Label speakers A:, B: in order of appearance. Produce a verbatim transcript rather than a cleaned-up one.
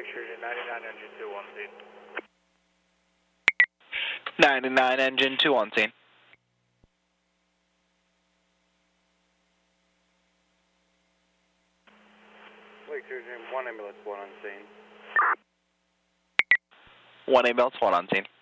A: Lake Sturgeon, ninety-nine engine two one scene.
B: ninety-nine engine two on scene.
A: Lake Sturgeon, one ambulance one on scene.
B: One ambulance one on scene.